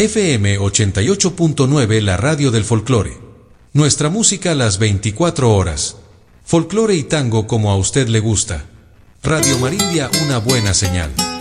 FM 88.9, la radio del folclore. Nuestra música las 24 horas. Folclore y tango como a usted le gusta. Radio Marindia, una buena señal.